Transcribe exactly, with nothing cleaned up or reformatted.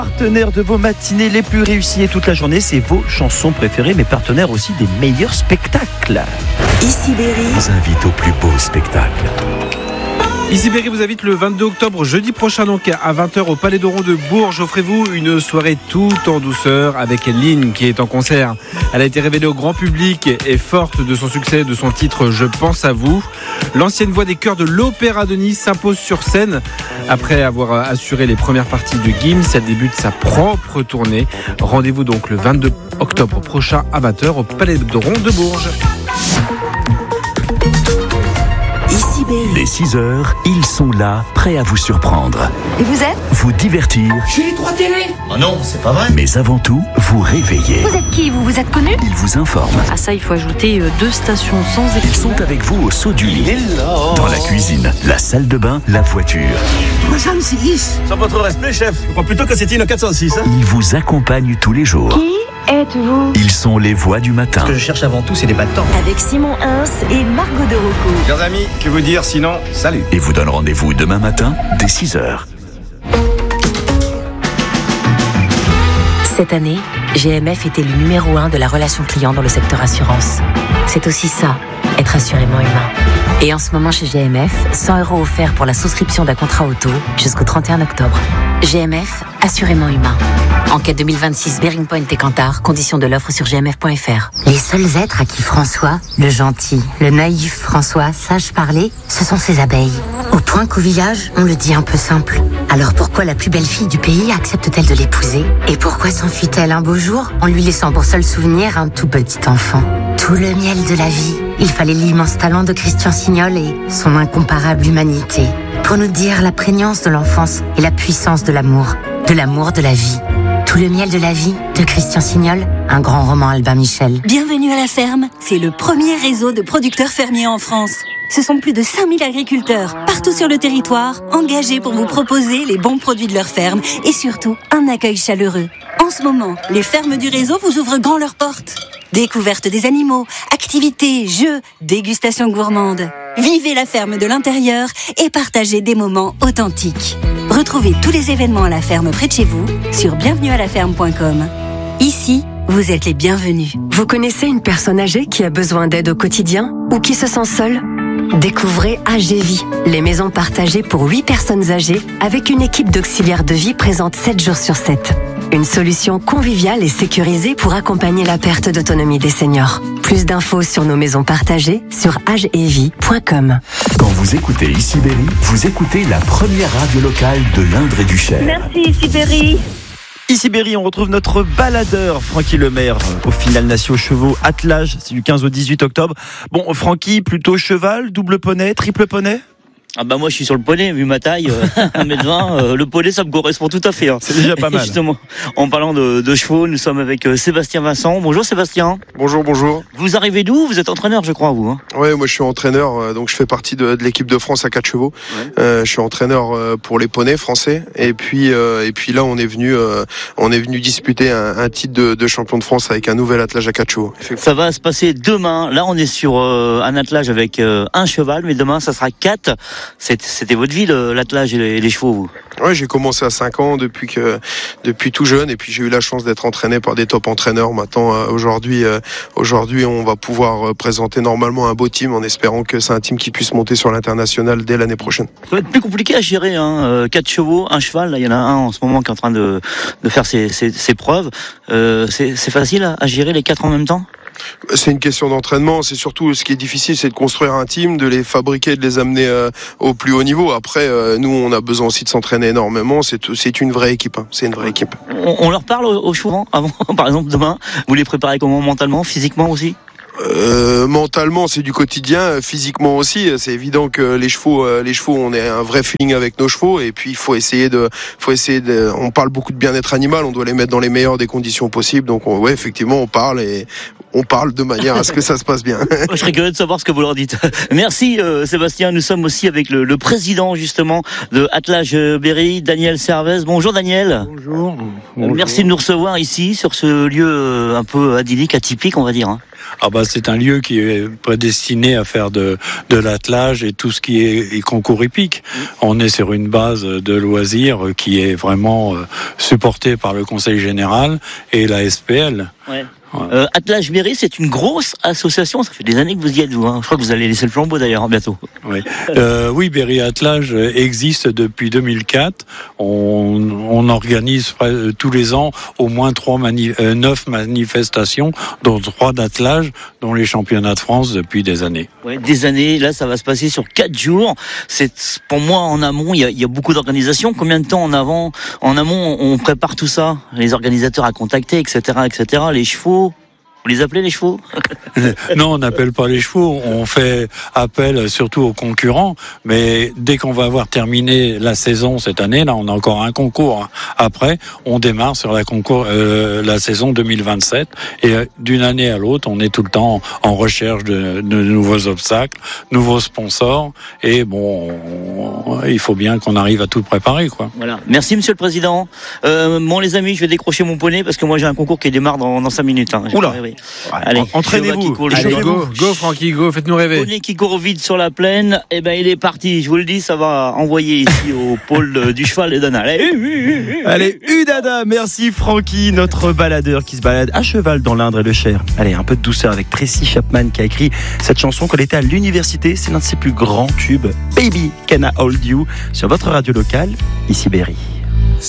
Partenaires de vos matinées les plus réussies et toute la journée, c'est vos chansons préférées, mais partenaires aussi des meilleurs spectacles. Ici Berry vous invite au plus beau spectacle. Ici Berry vous invite le vingt-deux octobre, jeudi prochain donc à vingt heures au Palais d'Oron de Bourges. Offrez-vous une soirée tout en douceur avec Lynn qui est en concert. Elle a été révélée au grand public et forte de son succès de son titre Je pense à vous. L'ancienne voix des chœurs de l'Opéra de Nice s'impose sur scène. Après avoir assuré les premières parties de Gims, elle débute sa propre tournée. Rendez-vous donc le vingt-deux octobre prochain à vingt heures au Palais d'Oron de Bourges. Ici Berry. Dès six heures, ils sont là, prêts à vous surprendre. Et vous êtes ? Vous divertir. J'ai les trois télés. Oh non, c'est pas vrai. Mais avant tout, vous réveiller. Vous êtes qui ? Vous vous êtes connus ? Ils vous informent. À ça, il faut ajouter deux stations sans Ils équipement. sont avec vous au saut du lit. Dans la cuisine, la salle de bain, la voiture. soixante-six. Sans votre respect, chef, je crois plutôt que c'était une quatre cent six. Hein. Ils vous accompagnent tous les jours. Qui êtes-vous ? Ils sont les voix du matin. Ce que je cherche avant tout, c'est des battants. Avec Simon Hins et Margot de Rocco. Chers amis, que vous dire sinon, salut. Et vous donne rendez-vous demain matin, dès six heures. Cette année, G M F est élu numéro un de la relation client dans le secteur assurance. C'est aussi ça, être assurément humain. Et en ce moment chez G M F, cent euros offerts pour la souscription d'un contrat auto jusqu'au trente et un octobre. G M F, assurément humain. Enquête deux mille vingt-six, Bearing Point et Kantar, conditions de l'offre sur g m f point f r. Les seuls êtres à qui François, le gentil, le naïf François, sache parler, ce sont ses abeilles. Au point qu'au village, on le dit un peu simple. Alors pourquoi la plus belle fille du pays accepte-t-elle de l'épouser ? Et pourquoi s'enfuit-elle un beau jour en lui laissant pour seul souvenir un tout petit enfant ? Tout le miel de la vie, il fallait l'immense talent de Christian Signol et son incomparable humanité pour nous dire la prégnance de l'enfance et la puissance de l'amour, de l'amour de la vie. Tout le miel de la vie de Christian Signol, un grand roman Albin Michel. Bienvenue à la ferme, c'est le premier réseau de producteurs fermiers en France. Ce sont plus de cinq mille agriculteurs, partout sur le territoire, engagés pour vous proposer les bons produits de leur ferme et surtout un accueil chaleureux. En ce moment, les fermes du réseau vous ouvrent grand leurs portes. Découverte des animaux, activités, jeux, dégustation gourmande. Vivez la ferme de l'intérieur et partagez des moments authentiques. Retrouvez tous les événements à la ferme près de chez vous sur bienvenue à la ferme point com. Ici, vous êtes les bienvenus. Vous connaissez une personne âgée qui a besoin d'aide au quotidien ou qui se sent seule ? Découvrez A G Vie, les maisons partagées pour huit personnes âgées avec une équipe d'auxiliaires de vie présente sept jours sur sept. Une solution conviviale et sécurisée pour accompagner la perte d'autonomie des seniors. Plus d'infos sur nos maisons partagées sur agevie point com. Quand vous écoutez Ici Berry, vous écoutez la première radio locale de l'Indre et du Cher. Merci Ici Berry. Ici Berry, on retrouve notre baladeur Francky Lemaire au final national chevaux attelage, c'est du quinze au dix-huit octobre. Bon, Francky, plutôt cheval, double poney, triple poney ? Ah bah moi je suis sur le poney, vu ma taille, euh, un mètre vingt, euh, le poney ça me correspond tout à fait. Hein. C'est déjà pas mal. Justement, en parlant de, de chevaux, nous sommes avec euh, Sébastien Vincent. Bonjour Sébastien. Bonjour, bonjour. Vous arrivez d'où ? Vous êtes entraîneur je crois vous hein. Ouais, moi je suis entraîneur, euh, donc je fais partie de, de l'équipe de France à quatre chevaux. Ouais. Euh, je suis entraîneur euh, pour les poneys français et puis euh, et puis là on est venu euh, on est venu disputer un, un titre de, de champion de France avec un nouvel attelage à quatre chevaux. Ça va se passer demain. Là on est sur euh, un attelage avec euh, un cheval, mais demain ça sera quatre. C'est, c'était votre vie, l'attelage et les, les chevaux, vous ? Ouais, j'ai commencé à cinq ans depuis que depuis tout jeune et puis j'ai eu la chance d'être entraîné par des top entraîneurs. Maintenant, euh, aujourd'hui, euh, aujourd'hui, on va pouvoir euh, présenter normalement un beau team en espérant que c'est un team qui puisse monter sur l'international dès l'année prochaine. Ça va être plus compliqué à gérer, hein. Euh, quatre chevaux, un cheval. Là, il y en a un en ce moment qui est en train de de faire ses ses, ses preuves. Euh, c'est c'est facile à, à gérer les quatre en même temps ? C'est une question d'entraînement. C'est surtout ce qui est difficile, c'est de construire un team, de les fabriquer, de les amener euh, au plus haut niveau. Après, euh, nous, on a besoin aussi de s'entraîner énormément. C'est, c'est une vraie équipe. Hein. C'est une vraie équipe. On, on leur parle aux chevaux avant, par exemple, demain. Vous les préparez comment, mentalement, physiquement aussi ? Euh, mentalement, c'est du quotidien. Physiquement aussi, c'est évident que les chevaux, euh, les chevaux, on a un vrai feeling avec nos chevaux. Et puis, il faut essayer de, faut essayer de. On parle beaucoup de bien-être animal. On doit les mettre dans les meilleures des conditions possibles. Donc, on, ouais, effectivement, on parle et on parle de manière à ce que ça se passe bien. Je serais curieux de savoir ce que vous leur dites. Merci euh, Sébastien. Nous sommes aussi avec le, le président justement de Attelage Berry, Daniel Servez. Bonjour Daniel. Bonjour. Bonjour. Merci de nous recevoir ici sur ce lieu euh, un peu idyllique, atypique, on va dire. Hein. Ah bah c'est un lieu qui est prédestiné à faire de de l'attelage et tout ce qui est, est concours hippique. Mmh. On est sur une base de loisirs qui est vraiment euh, supportée par le Conseil général et la S P L. Ouais. Ouais. Euh, Attelage Berry, c'est une grosse association. Ça fait des années que vous y êtes, vous. Hein. Je crois que vous allez laisser le flambeau d'ailleurs bientôt. Oui, euh, oui, Berry Attelage existe depuis deux mille quatre. On, on organise tous les ans au moins trois mani- euh, neuf manifestations, dont trois d'attelage, dont les championnats de France depuis des années. Ouais, des années. Là, ça va se passer sur quatre jours. C'est pour moi en amont. Il y a, il y a beaucoup d'organisations. Combien de temps en avant, en amont, on prépare tout ça? Les organisateurs à contacter, et cetera, et cetera. Les chevaux. Vous les appelez les chevaux? Non, on n'appelle pas les chevaux. On fait appel surtout aux concurrents. Mais dès qu'on va avoir terminé la saison cette année, là, on a encore un concours. Après, on démarre sur la concours, euh, la saison deux mille vingt-sept. Et euh, d'une année à l'autre, on est tout le temps en recherche de, de nouveaux obstacles, nouveaux sponsors. Et bon, on, il faut bien qu'on arrive à tout préparer, quoi. Voilà. Merci, Monsieur le Président. Euh, bon, les amis, je vais décrocher mon poney parce que moi j'ai un concours qui démarre dans, dans cinq minutes. Hein. Oula. Oui. Allez, entraînez-vous. Allez, go, go, Francky, go, faites-nous rêver. Poney qui court vite sur la plaine, et eh ben il est parti. Je vous le dis, ça va envoyer ici au pôle du cheval et d'Anna. Allez, allez, Udada. Merci Francky, notre baladeur qui se balade à cheval dans l'Indre et le Cher. Allez, un peu de douceur avec Tracy Chapman qui a écrit cette chanson quand elle était à l'université. C'est l'un de ses plus grands tubes, Baby Can I Hold You, sur votre radio locale, ici Berry.